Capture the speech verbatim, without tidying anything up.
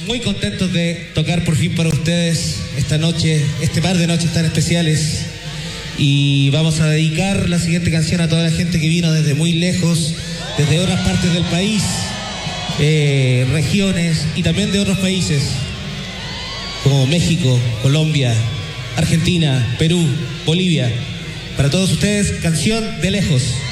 muy contentos de tocar por fin para ustedes esta noche, este par de noches tan especiales. Y vamos a dedicar la siguiente canción a toda la gente que vino desde muy lejos, desde otras partes del país, eh, regiones y también de otros países, como México, Colombia, Argentina, Perú, Bolivia. Para todos ustedes, canción de lejos.